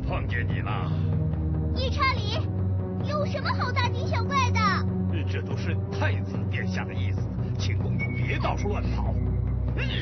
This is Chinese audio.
碰见你了。 夜叉里，有什么好大惊小怪的？ 这都是太子殿下的意思，请公主别到处乱跑。